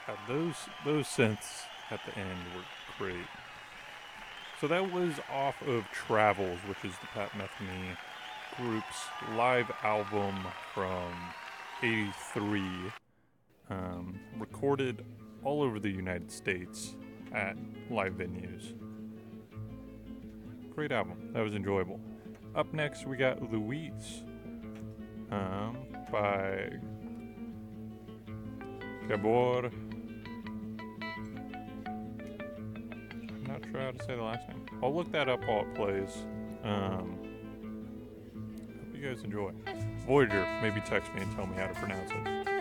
God, those synths at the end were great. So that was off of Travels, which is the Pat Metheny group's live album from '83, recorded all over the United States at live venues. Great album. That was enjoyable. Up next, we got Louise by Gabor. I'm not sure how to say the last name. I'll look that up while it plays. Hope you guys enjoy. Voyager, maybe text me and tell me how to pronounce it.